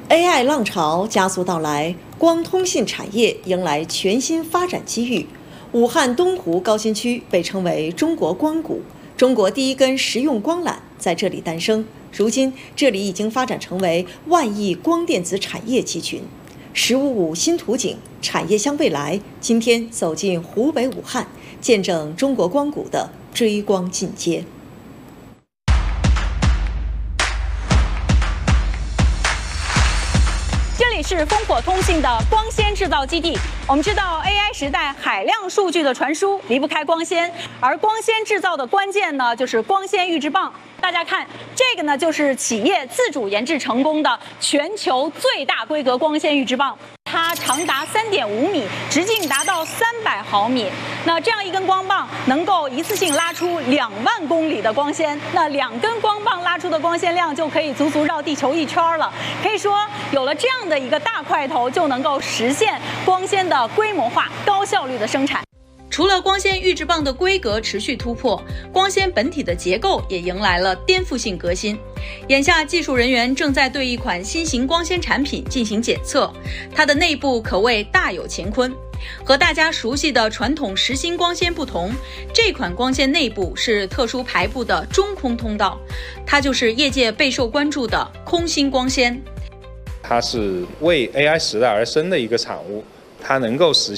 AI 浪潮加速到来，光通信产业迎来全新发展机遇。武汉东湖高新区被称为中国光谷，中国第一根实用光缆在这里诞生。如今，这里已经发展成为万亿光电子产业集群。“15+5”新图景，产业向未来。今天走进湖北武汉，见证中国光谷的追光进阶。 这里是烽火通信的光纤制造基地。我们知道 AI 时代海量数据的传输离不开光纤，而光纤制造的关键呢，就是光纤预制棒。大家看，这个呢就是企业自主研制成功的全球最大规格光纤预制棒。它长达3.5米，直径达到300毫米。那这样一根光棒能够一次性拉出2万公里的光纤，那2根光棒拉出的光纤量就可以足足绕地球1圈了。可以说，有了这样的一个大块头，就能够实现光纤的规模化、高效率的生产。除了光纤预制棒的规格持续突破，光纤本体的结构也迎来了颠覆性革新。眼下，技术人员正在对一款新型光纤产品进行检测，它的内部可谓大有乾坤。和大家熟悉的传统实心光纤不同，这款光纤内部是特殊排布的中空通道，它就是业界备受关注的空心光纤。 它是为 AI 时代而生的一个产物，它能够实现